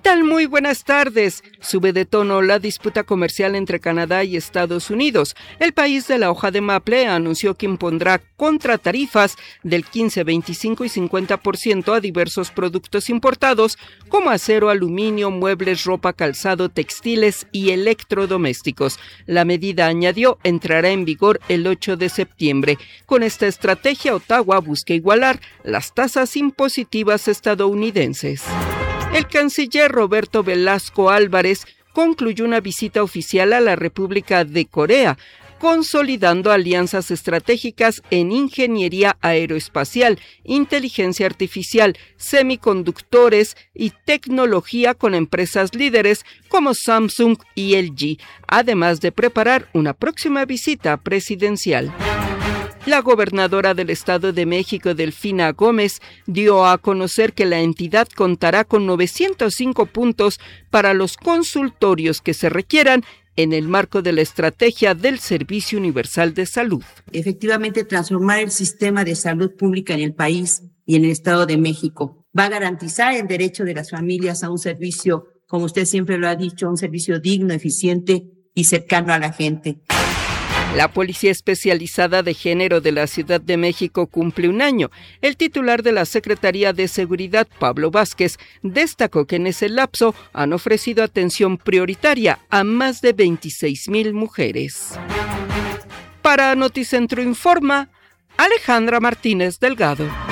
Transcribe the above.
tal? Muy buenas tardes. Sube de tono la disputa comercial entre Canadá y Estados Unidos. El país de la hoja de maple anunció que impondrá contratarifas del 15, 25 y 50% a diversos productos importados como acero, aluminio, muebles, ropa, calzado, textiles y electrodomésticos. La medida, añadió, entrará en vigor el 8 de septiembre. Con esta estrategia, Ottawa busca igualar las tasas impositivas estadounidenses. El canciller Roberto Velasco Álvarez concluyó una visita oficial a la República de Corea, consolidando alianzas estratégicas en ingeniería aeroespacial, inteligencia artificial, semiconductores y tecnología con empresas líderes como Samsung y LG, además de preparar una próxima visita presidencial. La gobernadora del Estado de México, Delfina Gómez, dio a conocer que la entidad contará con 905 puntos para los consultorios que se requieran en el marco de la estrategia del Servicio Universal de Salud. Efectivamente, transformar el sistema de salud pública en el país y en el Estado de México va a garantizar el derecho de las familias a un servicio, como usted siempre lo ha dicho, un servicio digno, eficiente y cercano a la gente. La Policía Especializada de Género de la Ciudad de México cumple un año. El titular de la Secretaría de Seguridad, Pablo Vázquez, destacó que en ese lapso han ofrecido atención prioritaria a más de 26,000 mujeres. Para Noticentro Informa, Alejandra Martínez Delgado.